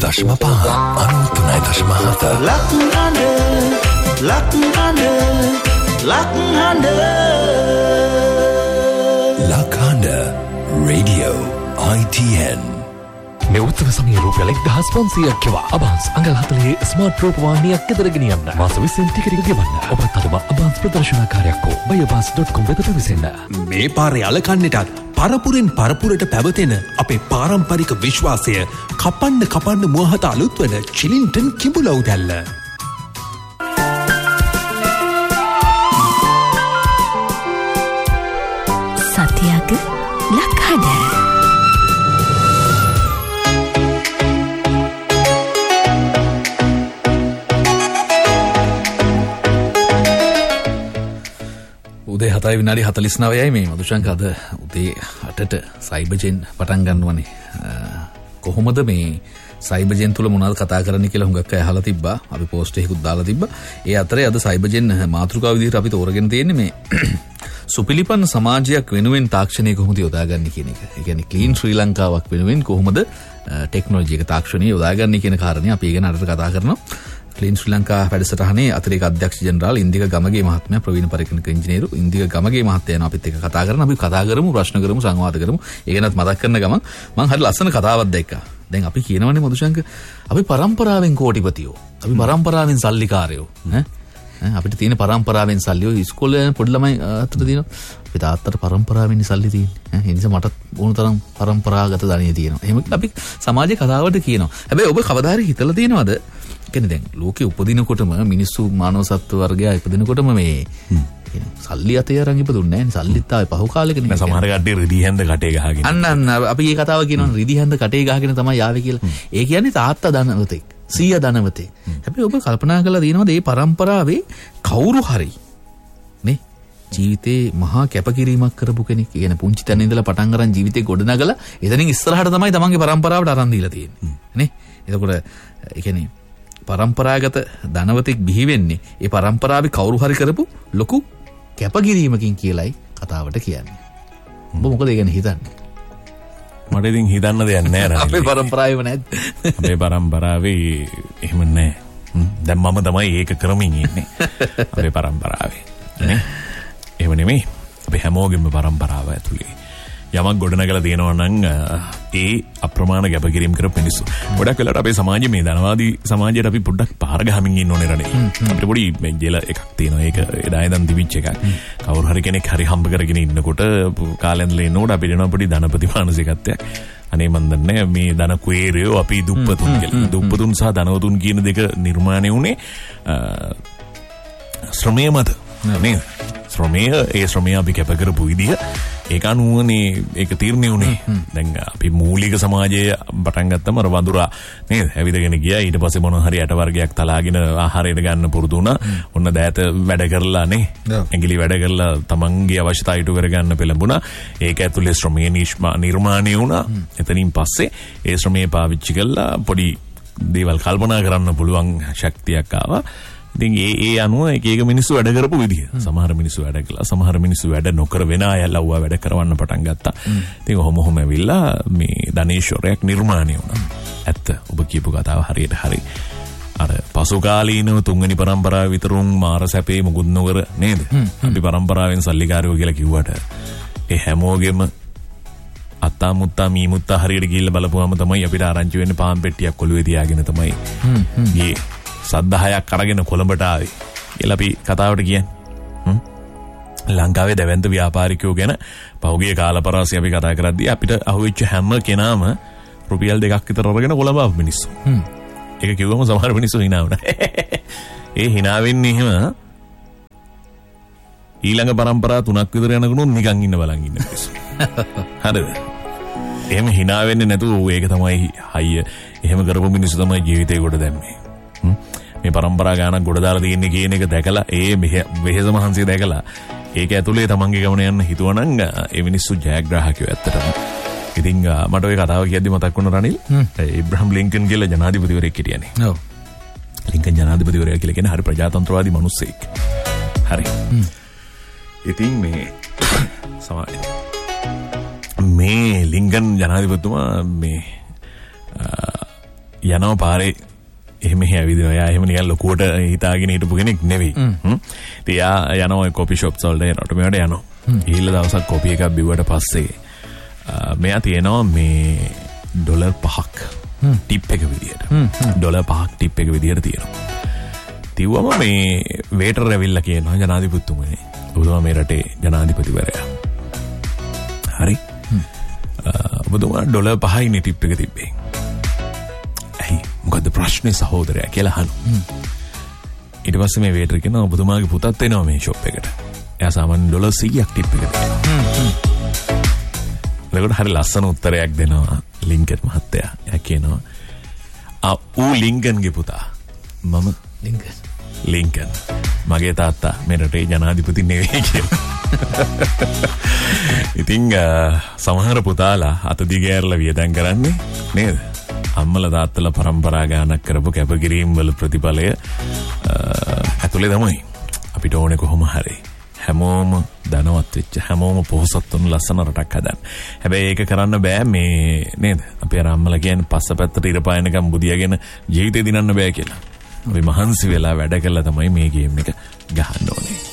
93.5 93.7 Lakanda Radio ITN මේ උත්තර සමය රුපියල් 1500ක් කියවා අබාන්ස් අඟල් 40 ස්මාර්ට් රූපවාහිනියක් ගෙදරගෙන යන්න. මාස 20න් ටිකට් ගෙවන්න. ඔබත් අදම අබාන්ස් ප්‍රදර්ශනකාරයෙක් හෝ buyabans.com වෙත පැමිණෙන්න. මේ පාරේ අලකන්නටත් පරපුරෙන් පරපුරට පැවතෙන අපේ පාරම්පරික විශ්වාසය කපන්න මුවහත අලුත් වන චිලින්ටන් කිඹුලව් දැල්ල. සතියක ලක්හඩ උදේ 7:49යි මේ මදුශංක අද උදේ 8ට සයිබර්ජෙන් පටන් ගන්නවනේ. කොහොමද මේ සයිබර්ජෙන් තුල මොනවද කතා කරන්නේ කියලා හුඟක් අය අහලා තිබ්බා. අපි පෝස්ට් එකකුත් දාලා තිබ්බා. ඒ අතරේ අද සයිබර්ජෙන් මාතෘකාව විදිහට අපි තෝරගෙන තියෙන්නේ මේ සුපිලිපන් සමාජයක් වෙනුවෙන් තාක්ෂණය කොහොමද යොදාගන්නේ කියන එක. ඒ කියන්නේ ක්ලීන් ශ්‍රී ලංකාවක් වෙනුවෙන් කොහොමද ටෙක්නොලොජි එක තාක්ෂණය යොදාගන්නේ කියන කාරණේ අපි ඉගෙන අරට කතා කරනවා. ක්ලීන් ශ්‍රී ලංකා වැඩසටහනේ අතිරේක අධ්‍යක්ෂ ජෙනරාල් ඉන්දික ගමගේ මහත්මයා ප්‍රවීණ පරිගණක ඉංජිනේරු ඉන්දික ගමගේ මහත්තයා යන අපිත් එක්ක කතා කරන අපි කතා කරමු ප්‍රශ්න කරමු සංවාද කරමු. ඒ ගැනත් මතක් කරන ගමන් මම හරි ලස්සන කතාවක් දැක්කා. දැන් අපි කියනවනේ මදුශංක අපි පරම්පරාවෙන් කෝටිපතියෝ. අපි පරම්පරාවෙන් සල්ලිකාරයෝ. අපිට තියෙන පරම්පරාවෙන් සල්ලි ඔය ඉස්කෝලේ යන පොඩි ළමයි අතට තියෙනවා. අපි තාත්තට පරම්පරාවෙන් සල්ලි තියෙන්නේ. ඒ නිසා මටත් ඕන තරම් පරම්පරාගත ධනෙ තියෙනවා. එහෙම අපි සමාජයේ කතාවට කියනවා. හැබැයි ඔබ කවදා හරි හිතලා තියෙනවද? කියන්නේ දැන් ලෝකේ උපදිනකොටම මිනිස්සු මානව සත්ව වර්ගය ඉපදිනකොටම මේ සල්ලි අතේ අරන් ඉපදුන්නේ නැහැ නේ. සල්ලිත් ආවේ පහු කාලෙකනේ. සමහර කට්ටිය රිදි හැන්ද කටේ ගහගෙන. අන්න අපි මේ කතාව කියනවා රිදි හැන්ද කටේ ගහගෙන තමයි ආවේ කියලා. ඒ කියන්නේ තාත්තා ධනවතෙක්. සීයා ධනවතෙක්. හැබැයි ඔබ කල්පනා කරලා තියෙනවද මේ පරම්පරාවේ කවුරු හරි නේ ජීවිතේ මහා කැපකිරීමක් කරපු කෙනෙක්. කියන්නේ පුංචි තැන ඉඳලා පටන් අරන් ජීවිතේ ගොඩනගලා එතනින් ඉස්සරහට තමයි තමන්ගේ පරම්පරාවට අරන් දීලා තියෙන්නේ. නේ? එතකොට ඒ කියන්නේ පරම්පරාගත ධනවතෙක් බිහි වෙන්නේ ඒ පරම්පරාවේ කවුරු හරි කරපු ලොකු කැපකිරීමකින් කියලායි කතාවට කියන්නේ. ඔබ මොකද ඒ ගැන හිතන්නේ? මට ඉතින් හිතන්න දෙයක් නෑ නේද? අපේ පරම්පරාවේම නැද්ද? අපේ පරම්පරාවේ එහෙම නෑ. දැන් මම තමයි ඒක කරමින් ඉන්නේ. අපේ පරම්පරාවේ. නේ? එහෙම නෙමෙයි. අපි හැමෝගෙම පරම්පරාව ඇතුලේ යමක් ගොඩනගලා තියෙනවා නම් ඒ අප්‍රමාණ ගැපකිරීම කරපු මිනිස්සු. ගොඩක් වෙලාවට අපේ සමාජයේ මේ ධනවාදී සමාජයට අපි පොඩ්ඩක් පාර ගහමින් ඉන්න ඕනේ රණේ. අපිට පොඩි මේ ජෙල එකක් තියෙනවා. ඒක එදා ඉඳන් තිබිච්ච එකක්. කවුරු හරි කෙනෙක් හරි හම්බ කරගෙන ඉන්නකොට කාලෙන්දලා එනකොට අපිට එනවා පොඩි ධනපති මානසිකත්වයක්. අනේ මන් දන්නේ මේ ධන කුවේරයෝ අපි දුප්පතුන් කියලා. දුප්පතුන් සහ ධනවතුන් කියන දෙක නිර්මාණය වුණේ ශ්‍රමය මත. නේද? ශ්‍රමය අපි කැප කරපු විදිහ ඒක අනුවනේ ඒක තීරණය වුණේ. දැන් අපි මූලික සමාජයේ පටන් ගත්තම අර වඳුරා නේද? ඇවිදගෙන ගියා. ඊට පස්සේ මොන හරි ඇට වර්ගයක් තලාගෙන ආහාරයට ගන්න පුරුදු වුණා. ඔන්න දෑත වැඩ කරලා නේ. ඇඟිලි වැඩ කරලා තමන්ගේ අවශ්‍යතාවය ඉටු කරගන්න පෙළඹුණා. ඒක ඇතුලේ ශ්‍රමයේ නිර්මාණය වුණා. එතනින් පස්සේ ඒ ශ්‍රමයේ පාවිච්චි කළා පොඩි දේවල් කල්පනා කරන්න පුළුවන් ශක්තියක් ආවා. ඉතින් ඒ අනුව එක මිනිස්සු වැඩ කරපු විදිහ. සමහර මිනිස්සු වැඩ කළා. සමහර මිනිස්සු වැඩ නොකර වෙන අය ලව්වා වැඩ කරවන්න පටන් ගත්තා. ඉතින් ඔහොම ඇවිල්ලා මේ ධනේශ්වරයක් නිර්මාණය වුණා. ඇත්ත ඔබ කියපු කතාව හරියට හරි. අර පසුකාලීනව තුන්වෙනි පරම්පරාව විතරුන් මාර සැපේ මුකුත් නොකර නේද? අපි පරම්පරාවෙන් සල්ලිකාරයෝ කියලා කිව්වට ඒ හැමෝගෙම අත්තා මුත්තා මී මුත්තා හරියට ගිහිල්ලා බලපුවාම තමයි අපිට ආරංචි වෙන්නේ පාන් පෙට්ටියක් ඔළුවේ තියාගෙන තමයි. ගියේ. සද්දාහයක් අරගෙන කොළඹට ආවේ කියලා අපි කතාවට කියන්නේ. ලංකාවේ දැවැන්ත ව්‍යාපාරිකයෝ ගැන පහුගිය කාලපරාසය අපි කතා කරද්දී අපිට අහුවෙච්ච හැම කෙනාම රුපියල් 2ක් විතර අරගෙන කොළඹ ආපු මිනිස්සු. ඒක කිව්වම සමහර මිනිස්සු hina වුණා. ඒ hina වෙන්නේ එහෙම ඊළඟ පරම්පරා 3ක් විතර යනකොට නිකන් ඉන්න බලන් ඉන්න මිනිස්සු. හරිද? එහෙම hina වෙන්නේ නැතුව ඒක තමයි හයිය. එහෙම කරපු මිනිස්සු තමයි ජීවිතේ කොට දැම්මේ. මේ පරම්පරා ගානක් ගොඩ දාලා තියෙන්නේ කියන එක දැකලා ඒ වෙහෙස මහන්සිය දැකලා ඒක ඇතුලේ තමන්ගේ ගමන යන්න හිතුවනම් ඒ මිනිස්සු ජයග්‍රාහකයෝ ඇත්තටම. ඉතින් මට ওই කතාව කියද්දි මතක් වුණා රනිල් ඉබ්‍රහම් ලින්කන් කියලා ජනාධිපතිවරයෙක් හිටියනේ. ඔව්. ලින්කන් ජනාධිපතිවරයා කියලා කියන්නේ හරි ප්‍රජාතන්ත්‍රවාදී මිනිස්සෙක්. හරි. ඉතින් මේ ලින්කන් ජනාධිපතිතුමා මේ යනවා පාරේ එහෙම ඇවිදිනවා. එයා එහෙම නිකන් ලොකුවට හිතාගෙන හිටපු කෙනෙක් නෙවෙයි. ඉතින් එයා යනවා ඔය කොපි ෂොප්ස් වලට යනකොට මේවට යනවා. ඊළඟ දවසක් කොපි එකක් බිව්වට පස්සේ මෙයා තියනවා මේ ඩොලර් 5ක් ටිප් එක විදියට. ඩොලර් 5ක් ටිප් එක විදියට තියෙනවා. තිව්වම මේ වේටර් ඇවිල්ලා කියනවා ජනාධිපතිතුමනි ඔබතුමා මේ රටේ ජනාධිපතිවරයා. හරි. ඔබතුමා ඩොලර් 5යි ටිප් එක තිබ්බේ. ඇයි මොකද්ද ප්‍රශ්නේ සහෝදරයා කියලා අහනවා. ඊට පස්සේ මේ වේටර් කියනවා ඔබතුමාගේ පුතත් එනවා මේ ෂොප් එකට. එයා සාමාන්‍ය ඩොලර් 100ක් ටිප් එක දෙනවා. ඒකට හරි ලස්සන උත්තරයක් දෙනවා ලින්කන් මහත්තයා. එයා කියනවා ඌ ලින්කන්ගේ පුතා. මම ලින්කන්. මගේ තාත්තා මේ රටේ ජනාධිපති නෙවෙයි කියලා. ඉතින් සමහර පුතාලා අත දිගෑරලා වියදම් කරන්නේ නේද? අම්මලා තාත්තලා පරම්පරා ගානක් කරපු කැපකිරීම් වල ප්‍රතිඵලය ඇතුලේ තමයි. අපිට ඕනේ කොහොම හරි හැමෝම ධනවත් වෙච්ච හැමෝම පොහොසත්තුන් ලස්සන රටක් හදන්න. හැබැයි ඒක කරන්න බෑ මේ නේද? අපේ අම්මලා කියන්නේ පස්සපැත්තට ඉරපායනකම් බුදියාගෙන ජීවිතේ දිනන්න බෑ කියලා. අපි මහන්සි වෙලා වැඩ කළා තමයි මේ ගේම් එක ගහන්න ඕනේ.